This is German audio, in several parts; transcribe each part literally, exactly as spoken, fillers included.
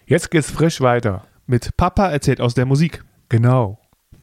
Jetzt geht's frisch weiter. Mit Papa erzählt aus der Musik. Genau.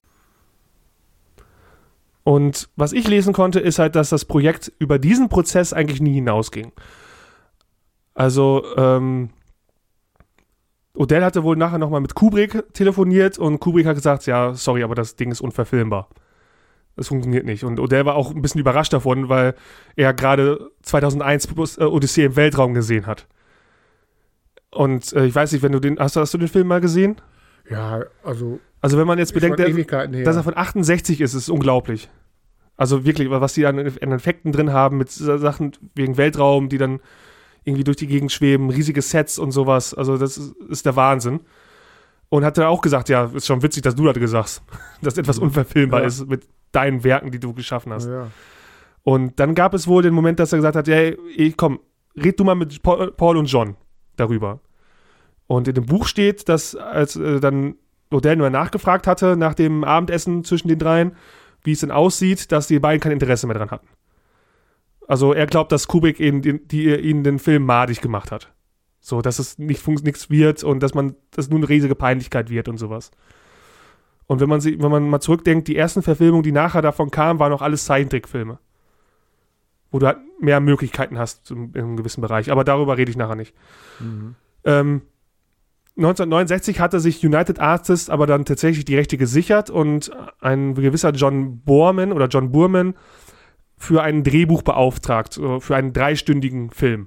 Und was ich lesen konnte, ist halt, dass das Projekt über diesen Prozess eigentlich nie hinausging. Also, ähm, Odell hatte wohl nachher nochmal mit Kubrick telefoniert und Kubrick hat gesagt, ja, sorry, aber das Ding ist unverfilmbar. Das funktioniert nicht. Und Odell war auch ein bisschen überrascht davon, weil er gerade zweitausendeins äh, Odyssee im Weltraum gesehen hat. Und äh, ich weiß nicht, wenn du den, hast, hast du den Film mal gesehen? Ja, also... Also wenn man jetzt bedenkt, der, her. dass er von achtundsechzig ist, ist unglaublich. Also wirklich, was die an, an Effekten drin haben mit Sachen wegen Weltraum, die dann irgendwie durch die Gegend schweben, riesige Sets und sowas. Also das ist, ist der Wahnsinn. Und hat er auch gesagt, ja, ist schon witzig, dass du das gesagt hast, dass etwas unverfilmbar ja. ist mit deinen Werken, die du geschaffen hast. Ja. Und dann gab es wohl den Moment, dass er gesagt hat, hey, komm, red du mal mit Paul und John darüber. Und in dem Buch steht, dass als äh, dann Odell nur nachgefragt hatte nach dem Abendessen zwischen den dreien, wie es denn aussieht, dass die beiden kein Interesse mehr dran hatten. Also er glaubt, dass Kubrick ihnen den, die, ihnen den Film madig gemacht hat. So, dass es nicht nichts wird und dass man das nur eine riesige Peinlichkeit wird und sowas. Und wenn man sie, wenn man mal zurückdenkt, die ersten Verfilmungen, die nachher davon kamen, waren auch alles Zeichentrickfilme. Wo du halt mehr Möglichkeiten hast in, in einem gewissen Bereich. Aber darüber rede ich nachher nicht. Mhm. Ähm, neunzehnhundertneunundsechzig hatte sich United Artists aber dann tatsächlich die Rechte gesichert und ein gewisser John Boorman oder John Boorman für ein Drehbuch beauftragt, für einen dreistündigen Film.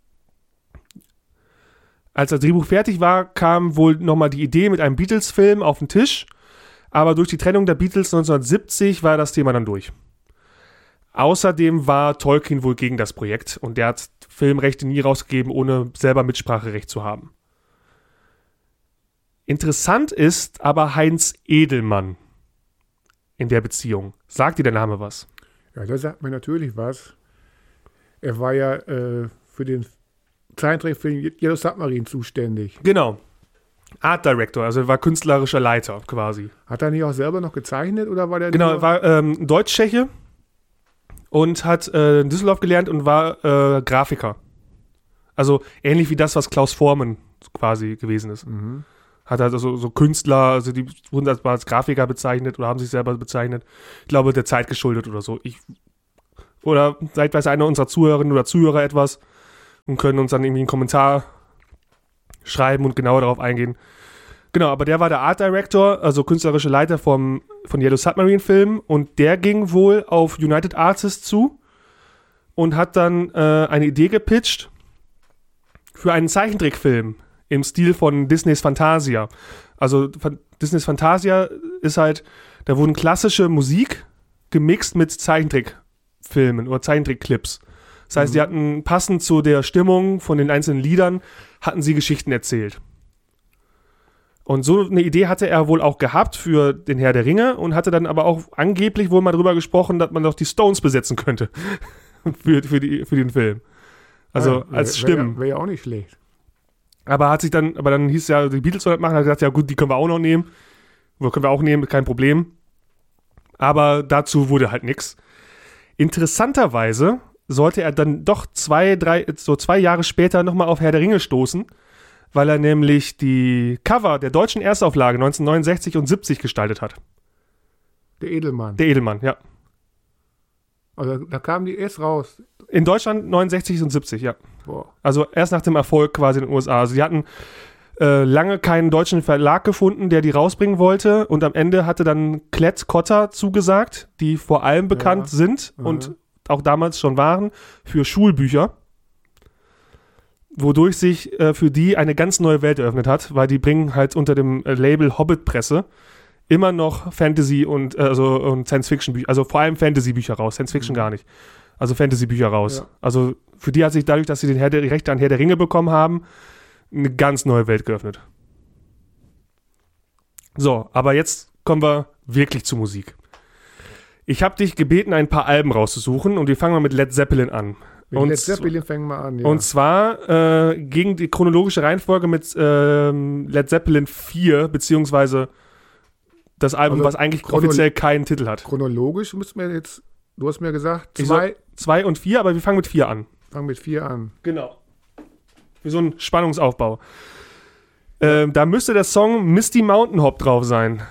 Als das Drehbuch fertig war, kam wohl nochmal die Idee mit einem Beatles-Film auf den Tisch, aber durch die Trennung der Beatles neunzehnhundertsiebzig war das Thema dann durch. Außerdem war Tolkien wohl gegen das Projekt und der hat Filmrechte nie rausgegeben, ohne selber Mitspracherecht zu haben. Interessant ist aber Heinz Edelmann in der Beziehung. Sagt dir der Name was? Ja, da sagt mir natürlich was. Er war ja äh, für den Zeichentrickfilm Yellow Submarine zuständig. Genau. Art Director, also er war künstlerischer Leiter quasi. Hat er nicht auch selber noch gezeichnet oder war der Genau, nur... er war ähm, Deutsch-Tscheche und hat äh, in Düsseldorf gelernt und war äh, Grafiker. Also ähnlich wie das, was Klaus Voormann quasi gewesen ist. Mhm. Hat halt also so Künstler, also die wurden als Grafiker bezeichnet oder haben sich selber bezeichnet. Ich glaube, der Zeit geschuldet oder so. Ich, oder vielleicht weiß einer unserer Zuhörerinnen oder Zuhörer etwas und können uns dann irgendwie einen Kommentar schreiben und genauer darauf eingehen. Genau, aber der war der Art Director, also künstlerische Leiter vom, von Yellow Submarine Film und der ging wohl auf United Artists zu und hat dann äh, eine Idee gepitcht für einen Zeichentrickfilm im Stil von Disneys Fantasia. Also Disneys Fantasia ist halt, da wurden klassische Musik gemixt mit Zeichentrickfilmen oder Zeichentrickclips. Das heißt, mhm. die hatten passend zu der Stimmung von den einzelnen Liedern, hatten sie Geschichten erzählt. Und so eine Idee hatte er wohl auch gehabt für den Herr der Ringe und hatte dann aber auch angeblich wohl mal drüber gesprochen, dass man doch die Stones besetzen könnte für, für, die, für den Film. Also ja, als wär, Stimmen. Wäre ja auch nicht schlecht. Aber hat sich dann, aber dann hieß ja, die Beatles sollen das machen, hat gesagt, ja gut, die können wir auch noch nehmen. Oder können wir auch nehmen, kein Problem. Aber dazu wurde halt nichts. Interessanterweise sollte er dann doch zwei, drei, so zwei Jahre später nochmal auf Herr der Ringe stoßen, weil er nämlich die Cover der deutschen Erstauflage neunzehnhundertneunundsechzig und siebzig gestaltet hat. Der Edelmann. Der Edelmann, ja. Also da kamen die erst raus. In Deutschland neunundsechzig und siebzig, ja. Boah. Also erst nach dem Erfolg quasi in den U S A. Also die hatten äh, lange keinen deutschen Verlag gefunden, der die rausbringen wollte. Und am Ende hatte dann Klett Cotta zugesagt, die vor allem bekannt ja. sind mhm. und auch damals schon waren, für Schulbücher. Wodurch sich äh, für die eine ganz neue Welt eröffnet hat, weil die bringen halt unter dem äh, Label Hobbit Presse immer noch Fantasy und, äh, also, und Science-Fiction-Bücher, also vor allem Fantasy-Bücher raus, Science-Fiction mhm. gar nicht. Also Fantasy-Bücher raus. Ja. Also für die hat sich dadurch, dass sie den Herr der, die Rechte an Herr der Ringe bekommen haben, eine ganz neue Welt geöffnet. So, aber jetzt kommen wir wirklich zur Musik. Ich habe dich gebeten, ein paar Alben rauszusuchen und wir fangen mal mit Led Zeppelin an. Mit und Led Zeppelin fangen wir an, ja. Und zwar äh, gegen die chronologische Reihenfolge mit ähm, Led Zeppelin vier, beziehungsweise das Album, also was eigentlich chronolo- offiziell keinen Titel hat. Chronologisch müssen wir jetzt, du hast mir gesagt, zwei, zwei, zwei und vier, aber wir fangen mit vier an. Fangen mit vier an. Genau. Für so einen Spannungsaufbau. Ähm, da müsste der Song Misty Mountain Hop drauf sein.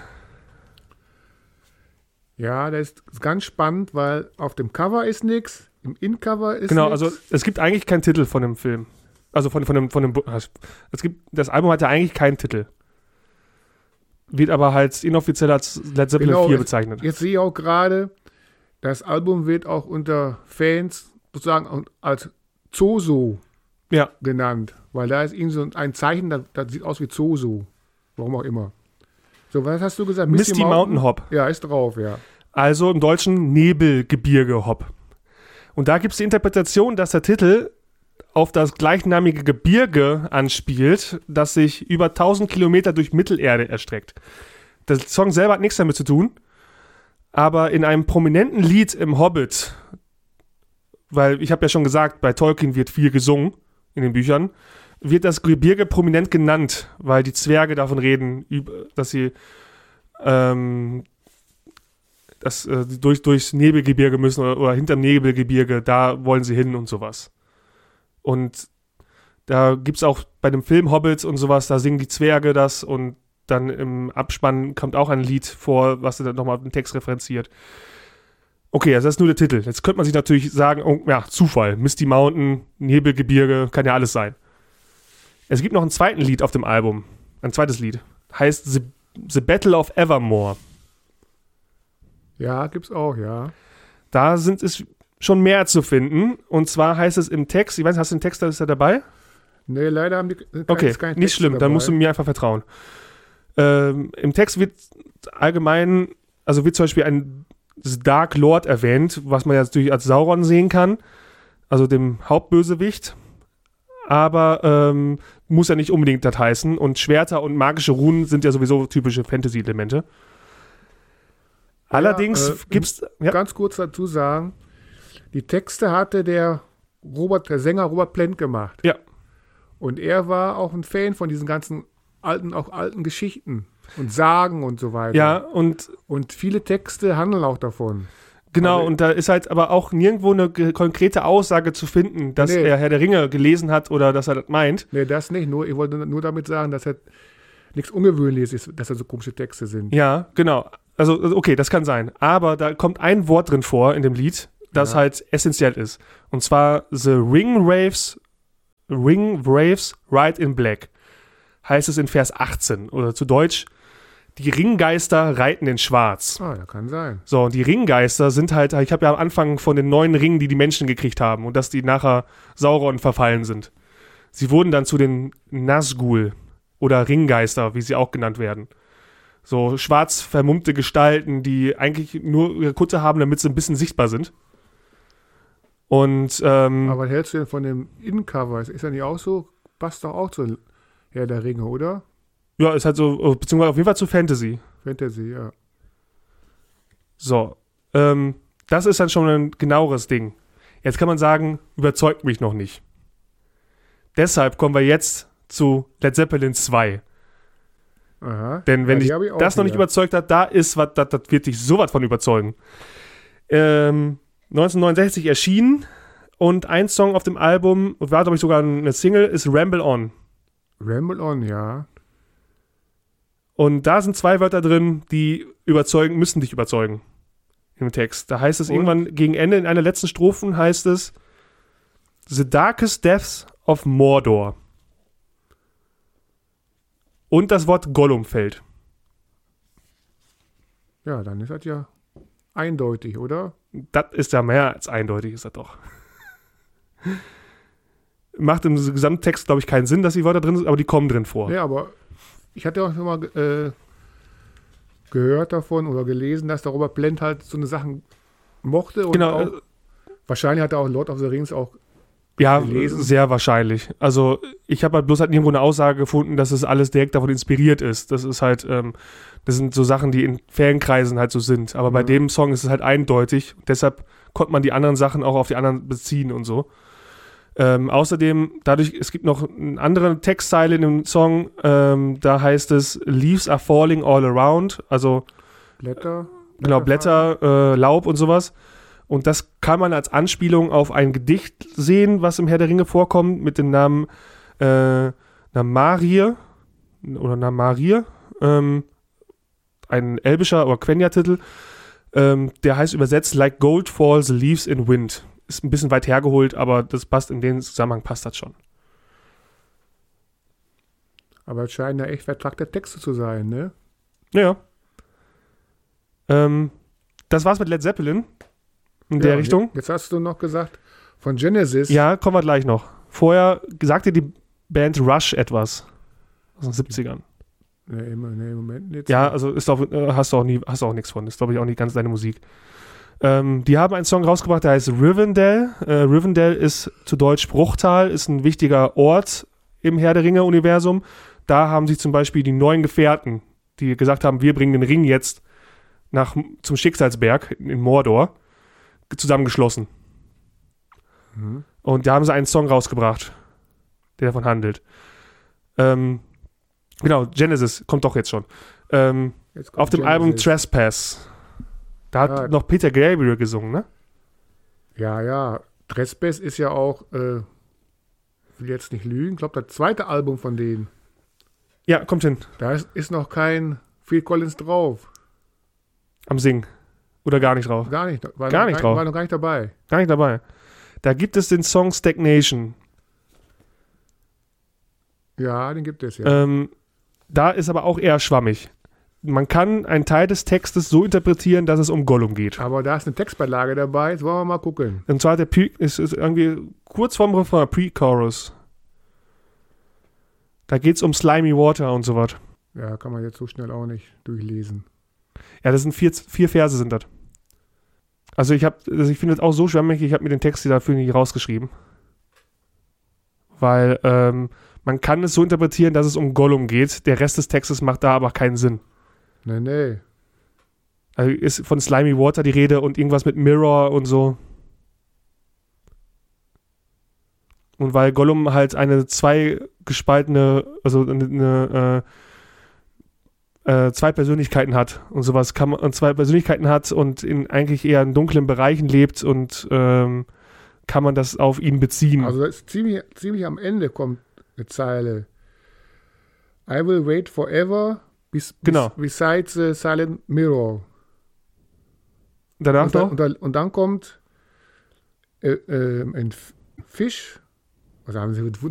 Ja, das ist ganz spannend, weil auf dem Cover ist nichts, im In-Cover ist Genau, nix. also es gibt eigentlich keinen Titel von dem Film. Also von, von dem, von dem, es gibt, das Album hat ja eigentlich keinen Titel. Wird aber halt inoffiziell als Led Zeppelin Genau, vier bezeichnet. Jetzt sehe ich auch gerade, das Album wird auch unter Fans sozusagen als Zoso Ja, genannt, weil da ist irgendwie so ein Zeichen, das, das sieht aus wie Zoso. Warum auch immer. So, was hast du gesagt? Misty Mountain Hop. Ja, ist drauf, ja. Also im Deutschen Nebelgebirge Hop. Und da gibt es die Interpretation, dass der Titel auf das gleichnamige Gebirge anspielt, das sich über tausend Kilometer durch Mittelerde erstreckt. Der Song selber hat nichts damit zu tun, aber in einem prominenten Lied im Hobbit, weil ich habe ja schon gesagt, bei Tolkien wird viel gesungen in den Büchern, wird das Gebirge prominent genannt, weil die Zwerge davon reden, dass sie ähm, dass, äh, durch, durchs Nebelgebirge müssen oder, oder hinterm Nebelgebirge, da wollen sie hin und sowas. Und da gibt es auch bei dem Film Hobbits und sowas, da singen die Zwerge das und dann im Abspann kommt auch ein Lied vor, was dann nochmal den Text referenziert. Okay, also das ist nur der Titel. Jetzt könnte man sich natürlich sagen, oh, ja, Zufall, Misty Mountain, Nebelgebirge, kann ja alles sein. Es gibt noch ein zweites Lied auf dem Album, ein zweites Lied, heißt The, The Battle of Evermore. Ja, gibt's auch, ja. Da sind es schon mehr zu finden. Und zwar heißt es im Text, ich weiß nicht, hast du den Text, ist er dabei? Nee, leider haben die kein, Okay, kein nicht Text schlimm, dabei. dann musst du mir einfach vertrauen. Ähm, Im Text wird allgemein, also wird zum Beispiel ein Dark Lord erwähnt, was man ja natürlich als Sauron sehen kann, also dem Hauptbösewicht. Aber ähm, muss ja nicht unbedingt das heißen. Und Schwerter und magische Runen sind ja sowieso typische Fantasy-Elemente. Allerdings äh, gibt's ja. Ganz kurz dazu sagen, die Texte hatte der Robert, der Sänger Robert Plant gemacht. Ja. Und er war auch ein Fan von diesen ganzen alten, auch alten Geschichten und Sagen und so weiter. Ja, und Und viele Texte handeln auch davon. genau, Also- und da ist halt aber auch nirgendwo eine ge- konkrete Aussage zu finden, dass Nee. er Herr der Ringe gelesen hat oder dass er das meint. Nee, das nicht. Nur, ich wollte nur damit sagen, dass er nichts Ungewöhnliches ist, dass da so komische Texte sind. Ja, genau. Also, okay, das kann sein. Aber da kommt ein Wort drin vor in dem Lied, das Ja. halt essentiell ist. Und zwar The Ring Raves, Ring Raves Ride in Black. Heißt es in Vers achtzehn. Oder zu Deutsch, die Ringgeister reiten in Schwarz. Ah, ja, kann sein. So, und die Ringgeister sind halt, ich habe ja am Anfang von den neuen Ringen, die die Menschen gekriegt haben und dass die nachher Sauron verfallen sind. Sie wurden dann zu den Nazgul oder Ringgeister, wie sie auch genannt werden. So schwarz vermummte Gestalten, die eigentlich nur ihre Kutte haben, damit sie ein bisschen sichtbar sind. Und, ähm, Aber was hältst du denn von dem Innencover? Ist er nicht auch so? Passt doch auch zu Herr der Ringe, oder? ja, ist halt so, beziehungsweise auf jeden Fall zu Fantasy. Fantasy, ja. So, ähm, das ist dann schon ein genaueres Ding. Jetzt kann man sagen, überzeugt mich noch nicht. Deshalb kommen wir jetzt zu Led Zeppelin zwei. Aha. Denn wenn Ja, die dich hab ich auch das noch nicht wieder. überzeugt hat, da ist was, das, das wird dich sowas von überzeugen. Ähm, neunzehnhundertneunundsechzig erschienen und ein Song auf dem Album, und war glaube ich sogar eine Single, ist Ramble On. Ramble On, ja. Und da sind zwei Wörter drin, die überzeugen, müssen dich überzeugen im Text. Da heißt es Und? irgendwann gegen Ende in einer letzten Strophen heißt es The Darkest Depths of Mordor. Und das Wort Gollum fällt. Ja, dann ist das ja eindeutig, oder? Das ist ja mehr als eindeutig, ist das doch. Macht im Gesamttext, glaube ich, keinen Sinn, dass die Wörter drin sind, aber die kommen drin vor. Ja, aber ich hatte auch schon mal äh, gehört davon oder gelesen, dass der Robert Plant halt so eine Sachen mochte. Und Genau. auch, äh, wahrscheinlich hat er auch Lord of the Rings auch Ja, gelesen. sehr wahrscheinlich. Also ich habe halt bloß halt nirgendwo eine Aussage gefunden, dass es alles direkt davon inspiriert ist. Das ist halt, ähm, das sind so Sachen, die in Fankreisen halt so sind. Aber bei Ja. dem Song ist es halt eindeutig. Deshalb konnte man die anderen Sachen auch auf die anderen beziehen und so. Ähm, außerdem, dadurch, es gibt noch eine andere Textzeile in dem Song, ähm, da heißt es Leaves are falling all around, also Blätter. genau, Blätter, äh, Laub und sowas. Und das kann man als Anspielung auf ein Gedicht sehen, was im Herr der Ringe vorkommt, mit dem Namen äh, na, Marie. oder Namarir, ähm, ein elbischer oder Quenya-Titel, ähm, der heißt übersetzt Like Gold Falls Leaves in Wind. Ist ein bisschen weit hergeholt, aber das passt in den Zusammenhang, passt das schon. Aber es scheinen ja echt vertrackte Texte zu sein, ne? Ja. Ähm, das war's mit Led Zeppelin in Ja, der Richtung. Jetzt hast du noch gesagt, von Genesis. Ja, kommen wir gleich noch. Vorher sagte die Band Rush etwas. Aus den siebzigern. Nee, im, nee, im Moment nicht. Ja, also ist auch, äh, hast du auch nie, hast du auch nichts von. Ist, glaube ich, auch nicht ganz deine Musik. Ähm, die haben einen Song rausgebracht, der heißt Rivendell. Äh, Rivendell ist zu Deutsch Bruchtal, ist ein wichtiger Ort im Herr der Ringe-Universum. Da haben sich zum Beispiel die neuen Gefährten, die gesagt haben, wir bringen den Ring jetzt nach, zum Schicksalsberg in Mordor, zusammengeschlossen. Mhm. Und da haben sie einen Song rausgebracht, der davon handelt. Ähm, genau, Genesis kommt doch jetzt schon. Ähm, Jetzt kommt auf dem Genesis. Album Trespass. Da hat Ja. noch Peter Gabriel gesungen, ne? Ja, ja. Trespass ist ja auch, äh, ich will jetzt nicht lügen, ich glaube, das zweite Album von denen. Ja, kommt hin. Da ist, ist noch kein Phil Collins drauf. Am Singen. Oder gar nicht drauf. Gar nicht. War Gar noch, nicht drauf. War noch gar nicht dabei. Gar nicht dabei. Da gibt es den Song Stagnation. Ja, den gibt es ja. Ähm, da ist aber auch eher schwammig. Man kann einen Teil des Textes so interpretieren, dass es um Gollum geht. Aber da ist eine Textbeilage dabei. Jetzt wollen wir mal gucken. Und zwar der Pre ist, ist irgendwie kurz vorm Refrain, Pre-Chorus. Da geht es um Slimy Water und so was. Ja, kann man jetzt so schnell auch nicht durchlesen. Ja, das sind vier, vier Verse sind das. Also ich habe, also ich finde das auch so schwammig, ich habe mir den Text dafür nicht rausgeschrieben. Weil ähm, man kann es so interpretieren, dass es um Gollum geht. Der Rest des Textes macht da aber keinen Sinn. Nee, nee. Also ist von Slimy Water die Rede und irgendwas mit Mirror und so. Und weil Gollum halt eine zweigespaltene, also eine, eine äh, äh, zwei Persönlichkeiten hat und sowas, kann man, und zwei Persönlichkeiten hat und in eigentlich eher in dunklen Bereichen lebt und ähm, kann man das auf ihn beziehen. Also das ist ziemlich, ziemlich am Ende kommt eine Zeile. I will wait forever bes, Genau. bes, besides the silent mirror. Danach Und dann, noch? und, dann, und dann kommt äh, äh, ein F- Fisch. Was haben sie?